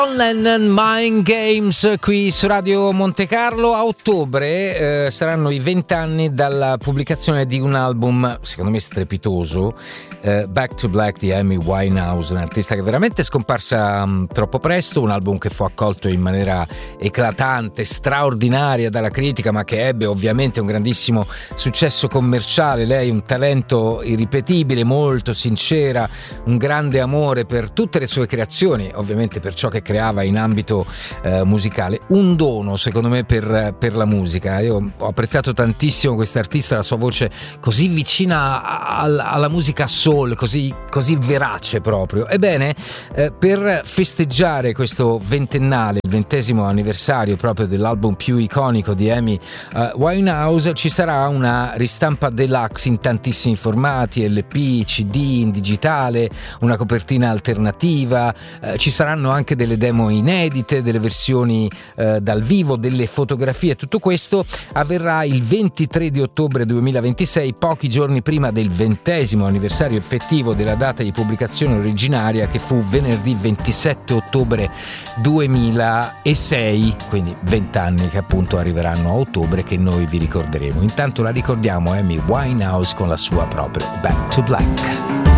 John Lennon, Mind Games, qui su Radio Monte Carlo. A ottobre saranno i 20 anni dalla pubblicazione di un album, secondo me strepitoso, Back to Black di Amy Winehouse, un'artista che veramente è scomparsa troppo presto, un album che fu accolto in maniera eclatante, straordinaria dalla critica, ma che ebbe ovviamente un grandissimo successo commerciale. Lei un talento irripetibile, molto sincera, un grande amore per tutte le sue creazioni, ovviamente per ciò che creava in ambito musicale, un dono secondo me per la musica. Io ho apprezzato tantissimo quest'artista, la sua voce così vicina alla musica soul, così verace proprio. Ebbene, per festeggiare questo ventennale, il 20° anniversario proprio dell'album più iconico di Amy Winehouse, ci sarà una ristampa deluxe in tantissimi formati, LP, CD, in digitale, una copertina alternativa, ci saranno anche delle demo inedite, delle versioni dal vivo, delle fotografie. Tutto questo avverrà il 23 di ottobre 2026, pochi giorni prima del 20° anniversario effettivo della data di pubblicazione originaria, che fu venerdì 27 ottobre 2006, quindi 20 anni che appunto arriveranno a ottobre, che noi vi ricorderemo. Intanto la ricordiamo Amy Winehouse con la sua propria Back to Black.